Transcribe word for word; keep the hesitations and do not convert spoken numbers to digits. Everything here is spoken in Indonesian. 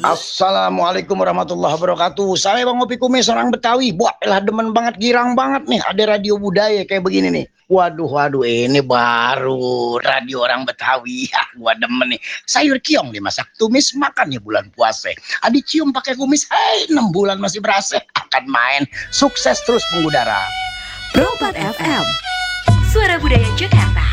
Assalamualaikum warahmatullahi wabarakatuh. Saya Bang Opi Kumis, orang Betawi. Wah, elah demen banget, girang banget nih. Ada radio budaya kayak begini nih. Waduh, waduh, ini baru radio orang Betawi. Ya, gua demen nih. Sayur kiong dimasak tumis, makan ya bulan puasa. Adi cium pakai kumis, hei, enam bulan masih berasa. Akan main, sukses terus mengudara. Pro empat F M, suara budaya Jakarta.